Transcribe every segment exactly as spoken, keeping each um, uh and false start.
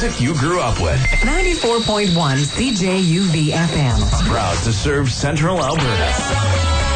music you grew up with. ninety-four point one C J U V F M. Proud to serve Central Alberta.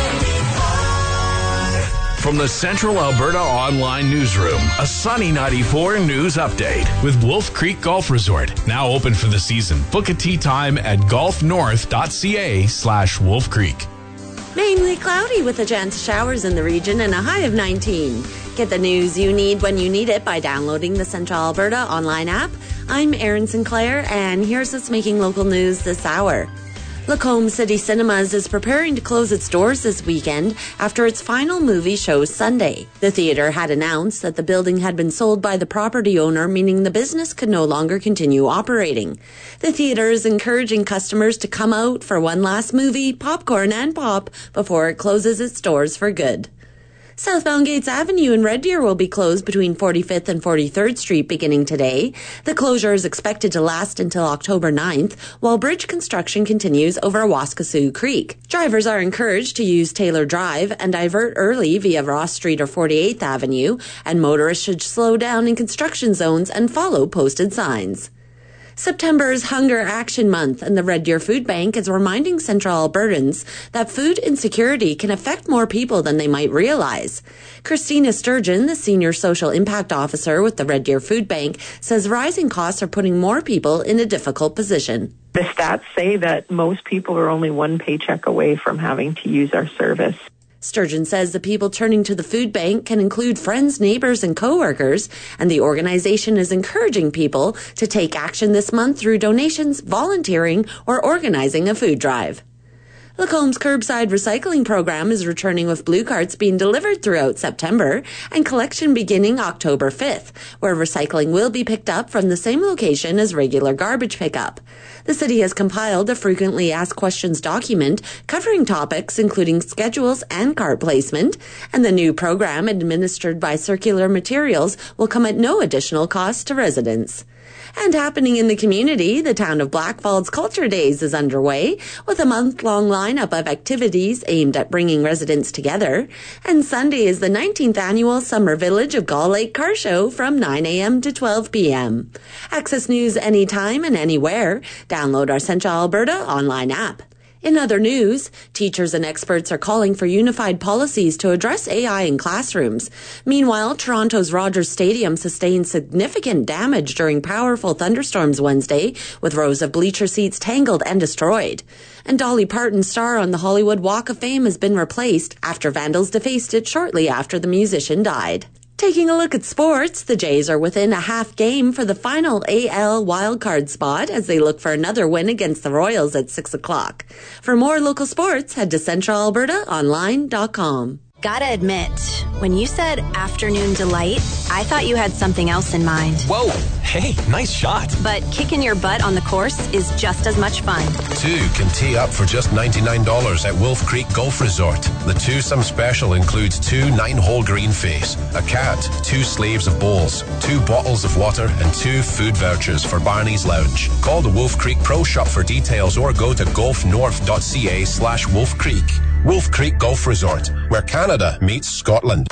From the Central Alberta Online Newsroom, a Sunny ninety-four news update. With Wolf Creek Golf Resort, now open for the season. Book a tee time at golfnorth.ca slash Wolf Creek. Mainly cloudy with a chance of showers in the region and a high of nineteen. Get the news you need when you need it by downloading the Central Alberta online app. I'm Erin Sinclair, and here's what's making local news this hour. Lacombe City Cinemas is preparing to close its doors this weekend after its final movie shows Sunday. The theatre had announced that the building had been sold by the property owner, meaning the business could no longer continue operating. The theatre is encouraging customers to come out for one last movie, popcorn and pop, before it closes its doors for good. Southbound Gates Avenue in Red Deer will be closed between forty-fifth and forty-third Street beginning today. The closure is expected to last until October ninth, while bridge construction continues over Waskasiu Creek. Drivers are encouraged to use Taylor Drive and divert early via Ross Street or forty-eighth Avenue, and motorists should slow down in construction zones and follow posted signs. September is Hunger Action Month, and the Red Deer Food Bank is reminding Central Albertans that food insecurity can affect more people than they might realize. Christina Sturgeon, the Senior Social Impact Officer with the Red Deer Food Bank, says rising costs are putting more people in a difficult position. The stats say that most people are only one paycheck away from having to use our service. Sturgeon says the people turning to the food bank can include friends, neighbors, and coworkers, and the organization is encouraging people to take action this month through donations, volunteering, or organizing a food drive. Lacombe's curbside recycling program is returning with blue carts being delivered throughout September and collection beginning October fifth, where recycling will be picked up from the same location as regular garbage pickup. The city has compiled a frequently asked questions document covering topics including schedules and cart placement, and the new program administered by Circular Materials will come at no additional cost to residents. And happening in the community, the town of Blackfalds Culture Days is underway with a month-long lineup of activities aimed at bringing residents together. And Sunday is the nineteenth annual Summer Village of Gull Lake Car Show from nine a.m. to twelve p.m. Access news anytime and anywhere. Download our Central Alberta online app. In other news, teachers and experts are calling for unified policies to address A I in classrooms. Meanwhile, Toronto's Rogers Stadium sustained significant damage during powerful thunderstorms Wednesday, with rows of bleacher seats tangled and destroyed. And Dolly Parton's star on the Hollywood Walk of Fame has been replaced after vandals defaced it shortly after the musician died. Taking a look at sports, the Jays are within a half game for the final A L wildcard spot as they look for another win against the Royals at six o'clock. For more local sports, head to central alberta online dot com. Gotta admit, when you said afternoon delight, I thought you had something else in mind. Whoa, hey, nice shot. But kicking your butt on the course is just as much fun. Two can tee up for just ninety-nine dollars at Wolf Creek Golf Resort. The twosome special includes two nine-hole green face, a cat, two slaves of bowls, two bottles of water, and two food vouchers for Barney's Lounge. Call the Wolf Creek Pro Shop for details or go to golfnorth.ca slash Wolf Creek. Wolf Creek Golf Resort, where Canada meets Scotland.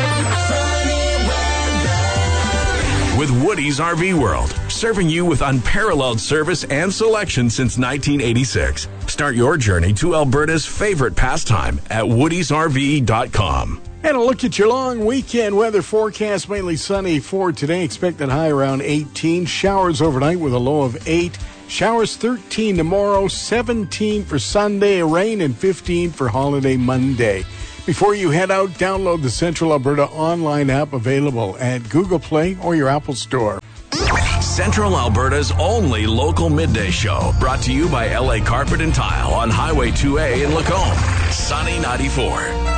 With Woody's R V World, serving you with unparalleled service and selection since nineteen eighty-six. Start your journey to Alberta's favorite pastime at woodies r v dot com. And a look at your long weekend weather forecast. Mainly sunny for today. Expected high around eighteen. Showers overnight with a low of eight. Showers thirteen tomorrow, seventeen for Sunday, rain, and fifteen for holiday Monday. Before you head out, download the Central Alberta online app available at Google Play or your Apple Store. Central Alberta's only local midday show, brought to you by L A Carpet and Tile on Highway two A in Lacombe. Sunny ninety-four.